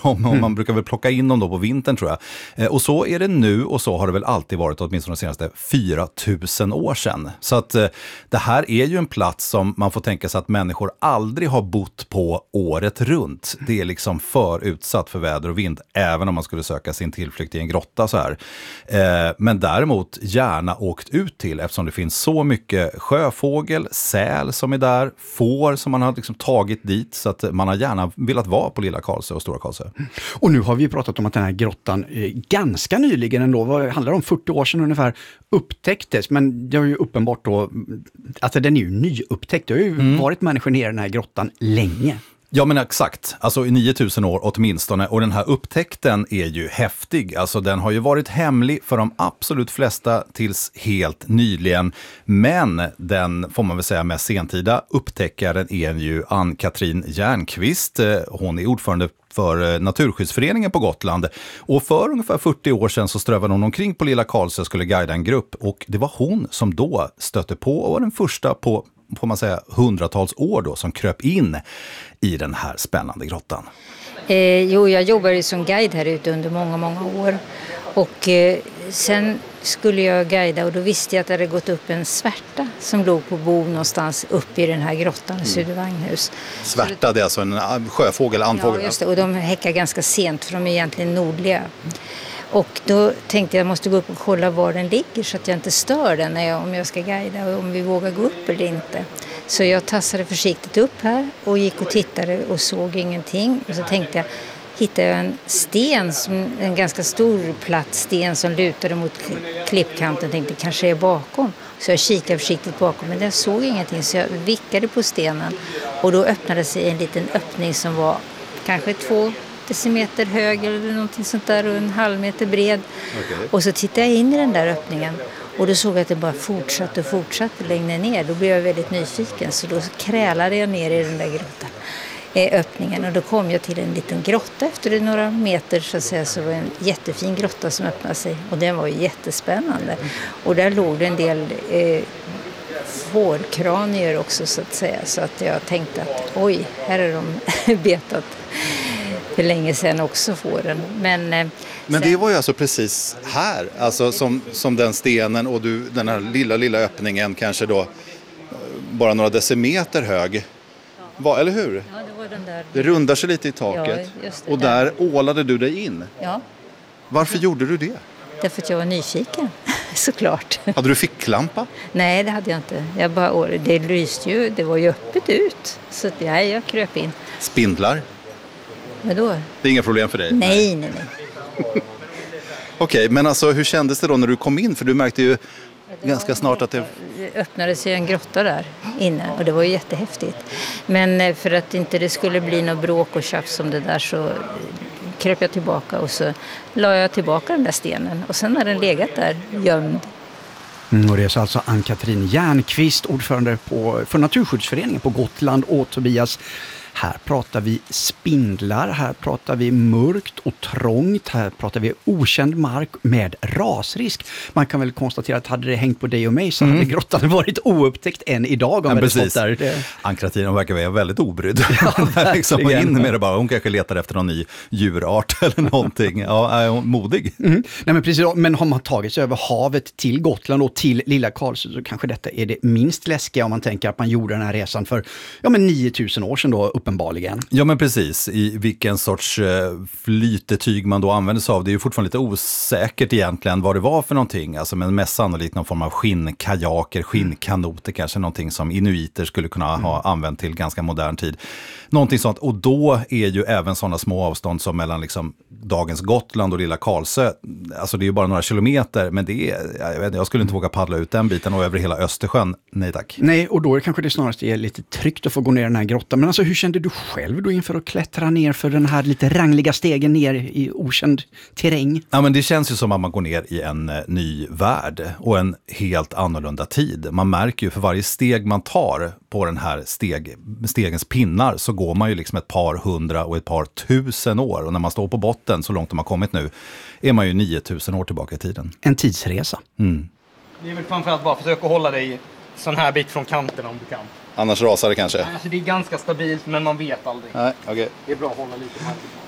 dem. Man brukar väl plocka in dem då på vintern, tror jag. Och så är det nu, och så har det väl alltid varit åtminstone de senaste 4000 år sedan. Så att det här är ju en plats som man får tänka sig att människor aldrig har bott på året runt. Det är liksom för utsatt för väder och vind, även om man skulle söka sin tillflykt i en grotta så här. Men däremot gärna åkt ut till, eftersom det finns så mycket sjöfågel, säl som är där, får som man har liksom tagit dit, så att man har gärna velat vara på Lilla Karlsö och Stora Karlsö. Och nu har vi pratat om att den här grottan ganska nyligen ändå, vad handlar det om, 40 år sedan ungefär, upptäcktes, men det har ju uppenbart då, alltså den är ju nyupptäckt, det har ju varit människor nere i den här grottan länge. Ja, men exakt. Alltså i 9000 år åtminstone. Och den här upptäckten är ju häftig. Alltså den har ju varit hemlig för de absolut flesta tills helt nyligen. Men den, får man väl säga, med sentida upptäckaren är ju Ann-Katrin Järnqvist. Hon är ordförande för Naturskyddsföreningen på Gotland. Och för ungefär 40 år sedan så strövade hon omkring på Lilla Karlsö och skulle guida en grupp. Och det var hon som då stötte på och var den första på, får man säga, hundratals år då, som kröp in i den här spännande grottan. Jag jobbade som guide här ute under många år. Och sen skulle jag guida, och då visste jag att det hade gått upp en svärta som låg på bo någonstans uppe i den här grottan i Södervagnhus. Svärta, det är alltså en sjöfågel, andfågel? Ja, just det. Och de häckar ganska sent, för de är egentligen nordliga. Och då tänkte jag måste gå upp och kolla var den ligger så att jag inte stör den om jag ska guida, och om vi vågar gå upp eller inte. Så jag tassade försiktigt upp här och gick och tittade och såg ingenting. Och så tänkte jag, hittade jag en sten, en ganska stor platt sten som lutade mot klippkanten. Tänkte kanske är bakom. Så jag kikade försiktigt bakom, men jag såg ingenting, så jag vickade på stenen. Och då öppnade sig en liten öppning som var kanske 2 decimeter hög eller någonting sånt där, och en halv meter bred. Okay. Och så tittade jag in i den där öppningen, och då såg jag att det bara fortsatte längre ner. Då blev jag väldigt nyfiken, så då krälade jag ner i den där grottan, öppningen, och då kom jag till en liten grotta efter några meter, så att säga. Så var det en jättefin grotta som öppnade sig, och den var ju jättespännande. Och där låg det en del fårkranier också, så att säga, så att jag tänkte att oj, här är de betat för länge sedan också, fåren. Men det var ju alltså precis här, alltså som den stenen, och den här lilla öppningen kanske då bara några decimeter hög. Eller hur? Ja, det var den där. Det rundar sig lite i taket. Ja, just det, och där ålade du dig in. Ja. Varför gjorde du det? Därför att jag var nyfiken, såklart. Hade du ficklampa? Nej, det hade jag inte. Det lyste ju, det var ju öppet ut. Så att, jag kröp in. Spindlar? Vadå? Det är inga problem för dig? Nej. Okej, men alltså hur kändes det då när du kom in? För du märkte ju ganska snart att det öppnade sig en grotta där inne, och det var ju jättehäftigt. Men för att inte det skulle bli något bråk och tjafs om det där, så kröp jag tillbaka, och så la jag tillbaka den där stenen, och sen har den legat där gömd. Och det är alltså Ann-Katrin Järnqvist, ordförande för Naturskyddsföreningen på Gotland, och Tobias. Här pratar vi spindlar, här pratar vi mörkt och trångt, här pratar vi okänd mark med rasrisk. Man kan väl konstatera att hade det hängt på dig och mig så hade grottan varit oupptäckt än idag. Om precis. Där. Ann-Katrin verkar vara väldigt obrydd. Ja, liksom in med det bara. Hon kanske letar efter någon ny djurart eller någonting. Ja, är hon modig? Nej, men precis. Men har man tagit sig över havet till Gotland och till Lilla Karlsö, så kanske detta är det minst läskiga, om man tänker att man gjorde den här resan för 9000 år sedan då, uppenbarligen. Ja, men precis. I vilken sorts flytetyg man då använder sig av. Det är ju fortfarande lite osäkert egentligen vad det var för någonting. Alltså, men mest sannolikt någon form av skinnkajaker, skinnkanoter, kanske någonting som inuiter skulle kunna ha använt till ganska modern tid. Någonting sånt. Och då är ju även sådana små avstånd som mellan liksom dagens Gotland och Lilla Karlsö. Alltså det är ju bara några kilometer, men det är, jag skulle inte våga paddla ut den biten och över hela Östersjön. Nej tack. Nej, och då är kanske det snarast är lite tryggt att få gå ner i den här grottan. Men alltså, hur kände du själv då inför att klättra ner för den här lite rangliga stegen ner i okänd terräng? Ja, men det känns ju som att man går ner i en ny värld och en helt annorlunda tid. Man märker ju för varje steg man tar på den här stegens pinnar, så går man ju liksom ett par hundra och ett par tusen år. Och när man står på botten, så långt de har kommit nu, är man ju 9000 år tillbaka i tiden. En tidsresa. Det är väl framförallt bara försöka hålla dig sån här bit från kanten om du kan. Annars rasar det kanske? Alltså det är ganska stabilt, men man vet aldrig. Nej, okay. Det är bra att hålla lite här.